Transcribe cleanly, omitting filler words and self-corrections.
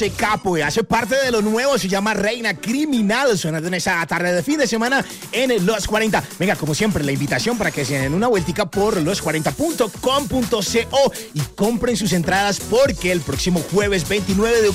Capo y hace parte de lo nuevo, se llama Reina Criminal, sonando en esa tarde de fin de semana en Los 40. Venga, como siempre, la invitación para que se den una vueltica por los40.com.co y compren sus entradas porque el próximo jueves 29 de